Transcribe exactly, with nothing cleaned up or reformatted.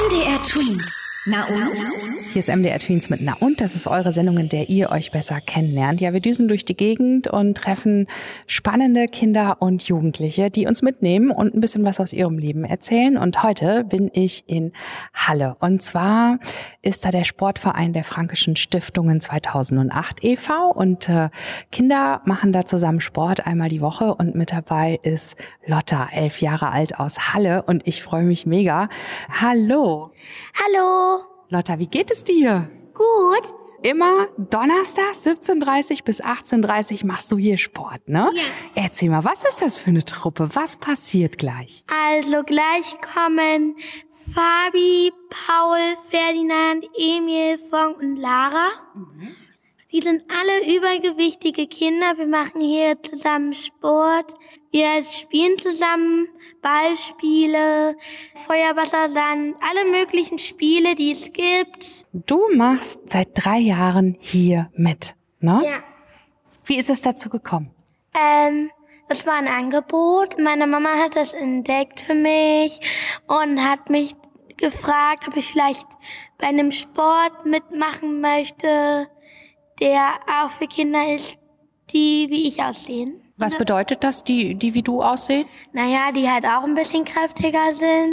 M D R Twins. Na und? Hier ist M D R Tweens mit Na und? Das ist eure Sendung, in der ihr euch besser kennenlernt. Ja, wir düsen durch die Gegend und treffen spannende Kinder und Jugendliche, die uns mitnehmen und ein bisschen was aus ihrem Leben erzählen. Und heute bin ich in Halle. Und zwar ist da der Sportverein der Fränkischen Stiftungen zweitausendacht e V Und äh, Kinder machen da zusammen Sport einmal die Woche. Und mit dabei ist Lotta, elf Jahre alt aus Halle. Und ich freue mich mega. Hallo. Hallo. Lotta, wie geht es dir? Gut. Immer Donnerstag siebzehn Uhr dreißig bis achtzehn Uhr dreißig machst du hier Sport, ne? Ja. Erzähl mal, was ist das für eine Truppe? Was passiert gleich? Also gleich kommen Fabi, Paul, Ferdinand, Emil, Fong und Lara. Mhm. Die sind alle übergewichtige Kinder. Wir machen hier zusammen Sport. Wir spielen zusammen Ballspiele, Feuer, Wasser, Sand, alle möglichen Spiele, die es gibt. Du machst seit drei Jahren hier mit, ne? Ja. Wie ist es dazu gekommen? Ähm, das war ein Angebot. Meine Mama hat das entdeckt für mich und hat mich gefragt, ob ich vielleicht bei einem Sport mitmachen möchte, der auch für Kinder ist, die wie ich aussehen. Was bedeutet das, die, die wie du aussehen? Naja, die halt auch ein bisschen kräftiger sind.